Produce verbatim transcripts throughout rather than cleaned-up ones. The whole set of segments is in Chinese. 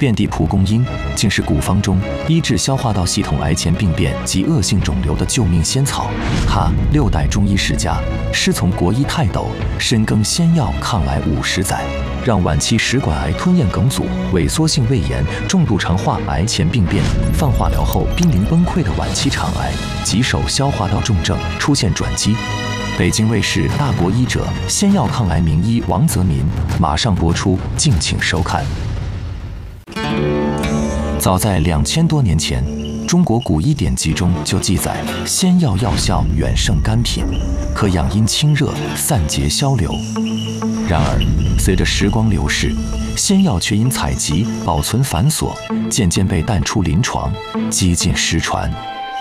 遍地蒲公英竟是古方中医治消化道系统癌前病变及恶性肿瘤的救命仙草。他六代中医世家，师从国医泰斗，深耕仙药抗癌五十载，让晚期食管癌、吞咽梗阻、萎缩性胃炎、重度肠化癌前病变、放化疗后濒临崩溃的晚期肠癌、棘手消化道重症出现转机。北京卫视大国医者仙药抗癌名医王泽民马上播出，敬请收看。早在两千多年前，中国古医典籍中就记载，仙药药效远胜干品，可养阴清热、散结消瘤。然而，随着时光流逝，仙药却因采集、保存繁琐，渐渐被淡出临床，几近失传。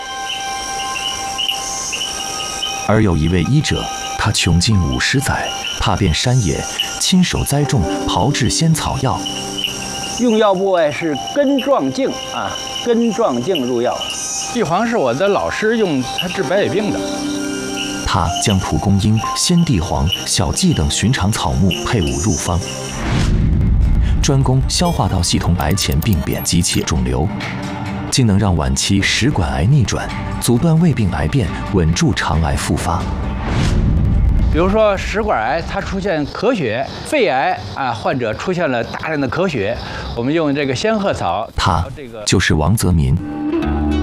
而有一位医者，他穷尽五十载，踏遍山野，亲手栽种、炮制仙草药。 用药部位是根状茎啊，根状茎入药。地黄是我的老师用它治白血病的。 他将蒲公英、鲜地黄、小蓟等寻常草木配伍入方，专攻消化道系统癌前病变及其肿瘤，竟能让晚期食管癌逆转，阻断胃病癌变，稳住肠癌复发。 比如说食管癌，它出现咳血；肺癌啊，患者出现了大量的咳血，我们用这个仙鹤草。 他就是王泽民。